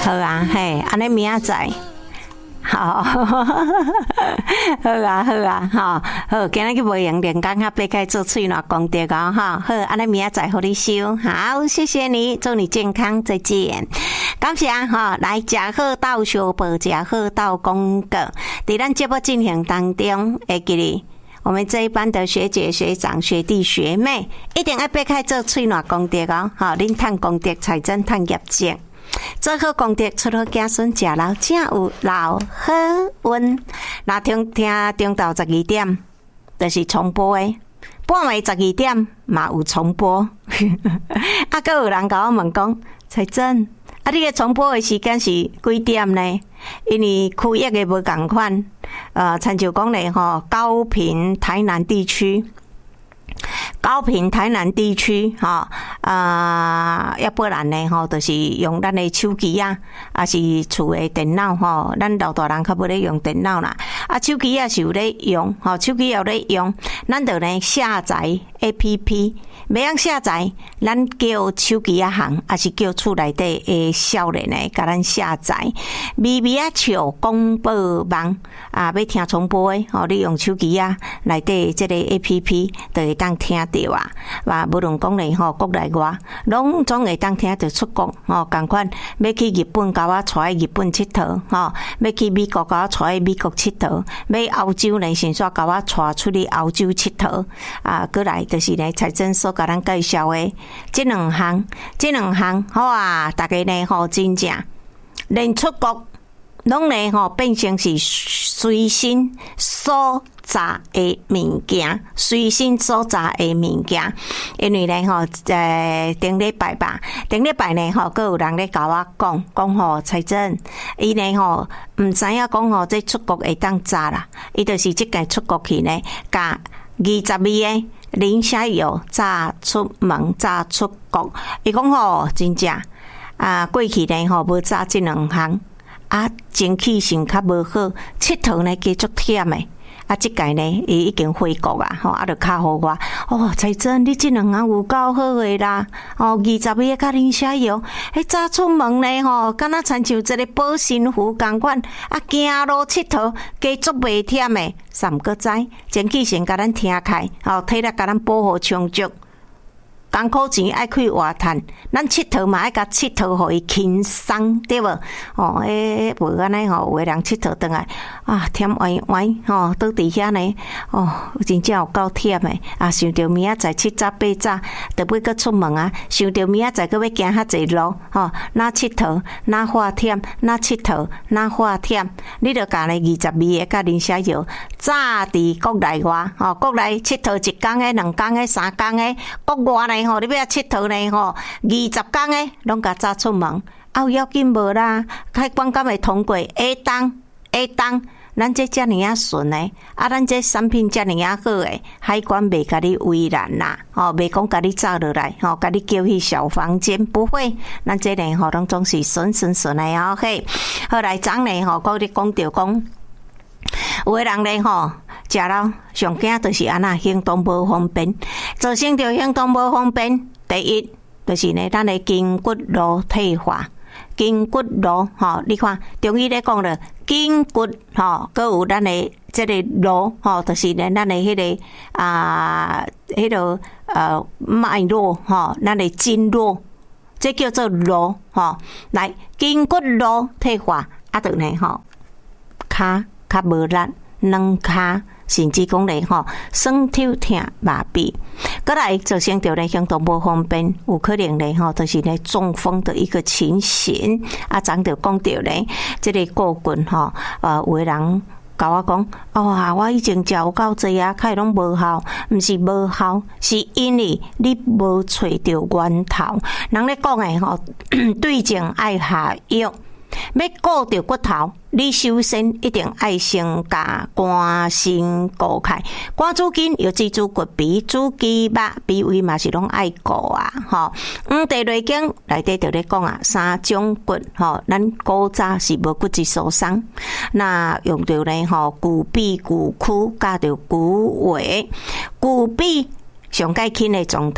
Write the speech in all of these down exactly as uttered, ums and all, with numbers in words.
好啊，嘿，安尼明仔载。好，好啊，好啊，好，好，今日去卖用连讲下八开做喙暖功德哦，哈，好，安尼明仔载互你收，好，谢谢你，祝你健康，再见。感谢哈，来食好到小报，食好到公告，伫咱节目进行当中，会记哩，我们这一班的学姐、学长、学弟、学妹，一定要八开做喙暖功德哦，哈，恁趁功德，财真趁业绩。做好功德，出好子孙，食老正有老好运。那听听中昼十二點，就是重播的；半暝十二點嘛有重播。啊，閣有人甲我問講，彩珍，啊，你個重播的時間是幾點呢？因為區域的無共款，呃，親像講咧吼，高屏台南地區。高屏台南地區吼，啊，要不然呢吼，就是用咱的手機啊，啊是厝的電腦吼，咱老大人較無咧用電腦啦，啊手機也是有咧用，吼手機也有咧用，咱就呢下載 A P P， 要樣下載，咱叫手機啊行，啊是叫厝內底的少年呢，甲咱下載，微微啊笑廣播網啊，要聽重播的，吼，你用手機啊內底即個 A P P 就會當聽到啊，話無論講咧吼，國內外，攏總會當聽到出國吼，共款要去日本，甲我帶去日本佚佗吼，要去美國，甲我帶去美國佚佗，要歐洲呢，先煞甲我帶出去歐洲佚佗啊，過來就是呢財政所甲咱介紹的這兩項，這兩項好啊，大家呢吼真正連出國攏呢吼變成是隨身所雜的物件，隨身所雜的物件，因為呢吼，誒，頂禮拜吧，頂禮拜呢吼，閣有人咧甲我講，講吼財政，伊呢吼毋知影講吼，這出國會當炸啦，伊就是即個出國去呢，甲二十二個林小友炸出門，炸出國，伊講吼真正啊，過去呢吼無炸這兩項。啊，整體性較無好，佚佗呢繼續忝誒。啊，即屆呢伊已經回國啊，吼，啊，就較好我。哦，財珍，你這兩項有夠好誒啦！哦，二十個甲林小友，迄早出門呢吼，敢若親像一個保身符共款，啊，行路佚佗，繼續袂忝誒。啥毋過知，整體性甲咱聽開，吼，體力甲咱保護充足。艱苦錢愛開活趁，咱佚佗嘛愛甲佚佗互伊輕鬆，對無？哦，誒，無安尼吼，有個人佚佗轉來啊，忝歪歪吼，倒佇遐呢，哦，真正有夠忝誒！啊，想着明仔載七早八早，就要閣出門啊，想着明仔載閣要行較濟路，吼，哪佚佗，哪化忝，哪佚佗，哪化忝，你著甲咧二十二個甲林小友，早佇國內外，吼，國內佚佗一工誒，兩工誒，三工誒，國外呢？吼，你要佚佗呢？吼，二十工誒，攏甲早出門，啊有要緊無啦？海關敢會通過？會當，會當，咱這遮爾啊順誒，啊，咱這產品遮爾啊好誒，海關袂甲你為難啦，吼，袂講甲你走落來，吼，甲你叫去小房間，不會，咱這呢吼，攏總是順順順誒啊，嘿，後來昨呢吼，講你講着講。有個人咧吼，食了上驚就是安那行動無方便，造成着行動無方便。第一就是呢，咱的筋骨路退化，筋骨路吼，你看中醫咧講了筋骨吼，閣有咱的這個路吼，就是呢咱的迄個啊，迄個呃脈絡吼，咱的經絡，這叫做路吼。來筋骨路退化，啊，就呢吼，骹。較無力，兩骹甚至講咧吼，酸痛痛麻痹，過來造成着咧行動無方便，有可能咧吼，就是咧中風的一個情形。啊，昨着講着咧，即個過棍吼，呃，有個人甲我講，哦啊，我以前食有夠濟啊，開攏無效，毋是無效，是因為你無找着源頭。人咧講誒吼，對症愛下藥。要顧着骨頭，你首先一定愛先甲肝腎顧開。肝主筋有脊柱骨皮、主肌肉、脾胃嘛是攏愛顧啊，吼。五地內經內底就咧講啊，三種骨，吼，咱古早是無骨質疏鬆，那用着咧吼，骨臂、骨軀加着骨尾，骨臂上較輕的狀態，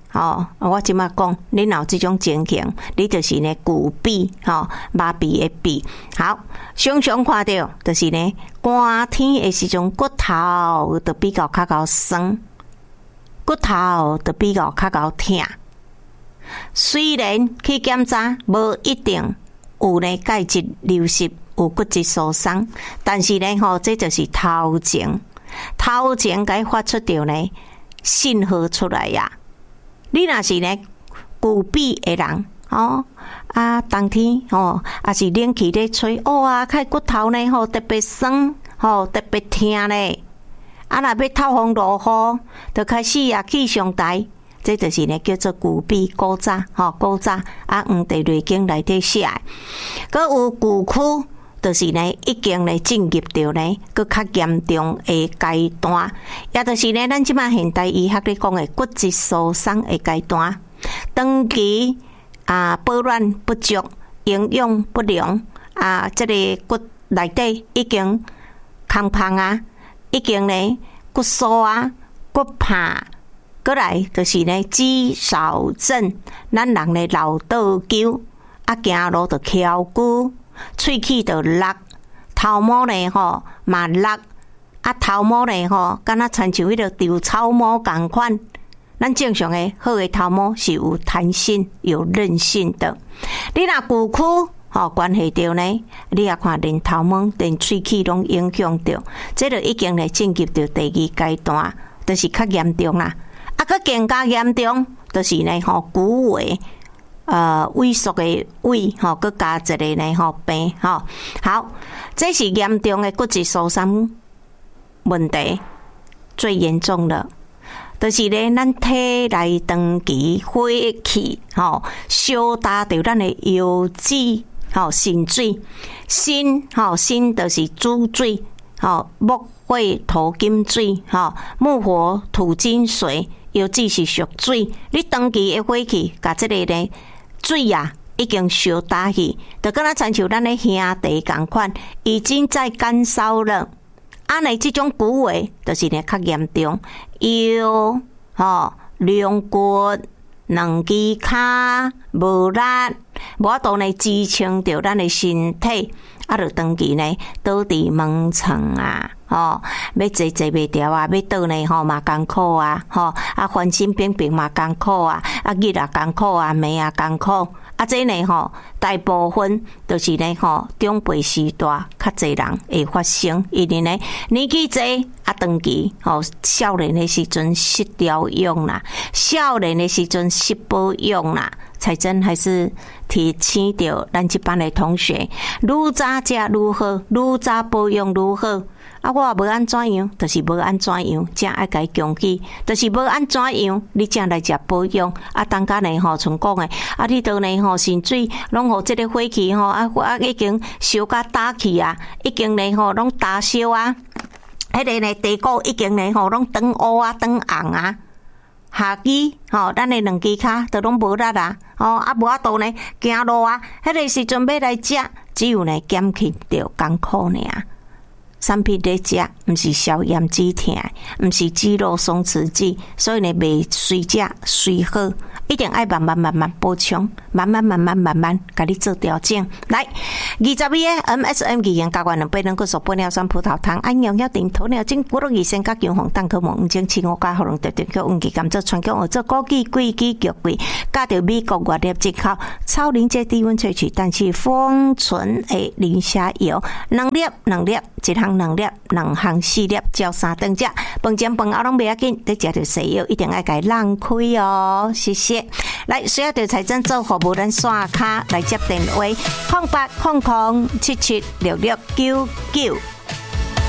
哦，我即马讲，你若有即种情形，你就是呢骨痹，吼麻痹的痹。好，常常看到就是呢寒天的时阵，骨头就比较较较酸，骨头就比较较较痛。虽然去检查无一定有呢钙质流失，有骨质疏松，但是呢吼，这就是头前头前该发出着呢信号出来呀。你若是呢骨痹的人哦，啊冬天哦，也是冷气咧吹，哦啊，开骨头呢吼特别酸，吼特别痛咧。啊，若要透风落雨，就开始啊气上台。这就是呢叫做骨痹骨折，吼骨折啊，黄帝内经内底写的。佮有骨枯，就是呢已经呢进入到呢佮较严重的阶段，也就是呢咱即马现代医学咧讲的骨质疏松的阶段，长期啊保暖不足、营养不良啊，这个骨内底已经空胖啊，已经呢骨疏啊、骨怕。过来就是呢，肌少症，咱人呢老倒球，啊行路就翘骨，喙齿就落，头毛呢吼嘛落，啊头毛呢吼，敢若亲像迄个丢草毛共款。咱正常的好的头毛是有弹性、有韧性的。你若骨枯，吼关系到呢，你也看连头毛、连喙齿拢影响到，这就已经呢进入到第二阶段，就是较严重啦。啊，佮更加严重，就是呢吼骨胃呃萎缩的胃吼，佮加一个呢吼病吼。好，这是严重的骨质疏松问题，最严重了。就是呢，咱体内长期火气吼，烧焦着咱的腰子吼肾水，肾吼肾就是主水吼，木火土金水吼，木火土金水。尤其是属水，你长期的火气，甲这个呢水啊，已经烧焦去，就敢若亲像咱的兄弟共款，已经在干烧了。安尼这种骨胃，就是呢较严重，腰吼两骨两支骹无力，无法度呢支撑着咱的身体，啊，就长期呢倒伫门床啊。哦，要坐坐袂牢啊，要倒呢吼嘛艰苦啊，吼啊翻身扁扁嘛艰苦啊，啊日也艰苦啊，暝也艰苦，啊这呢吼大部分都是呢吼长辈时代较侪人会发生，因为呢年纪侪啊长期吼少年的时阵失疗养啦，少年的时阵失保养啦。彩珍还是提醒着咱这班的同学，愈早食愈好，愈早保养愈好。啊，我无安怎样，就是无安怎样，正爱甲伊强起，就是无安怎样，你正来食保养。啊，当家呢吼，像讲诶，啊，你倒呢吼，肾水拢互即个火气吼，啊啊已经烧甲打去啊，已经呢吼拢打烧啊，迄个呢地沟已经呢吼拢长乌啊，长红啊。下肢吼，咱的两支骹都拢无力啊，吼啊无法度呢行路啊，迄个时阵要来食，只有呢减轻着艰苦尔。产品在食，毋是消炎止痛，毋是肌肉松弛剂，所以呢，袂随食随喝，一定爱慢慢慢慢补充，慢慢慢慢慢慢，甲你做调整。来，二十二个 M S M 语言教官两百两个数半尿酸葡萄糖，按尿尿定鸵鸟精，骨肉医生甲姜黄蛋壳毛五精七五加喉咙特定叫运气甘蔗传叫我做枸杞桂枝菊桂，加着美国外粒进口超临界低温萃取，但是封存的磷虾油，两粒两粒，一项两粒，两项四粒，照三顿食。饭前饭后拢袂要紧，你食着西药一定爱甲伊让开哦。谢谢。来，需要着财政做服务，咱刷卡来接电话，空八空空七七六六九九。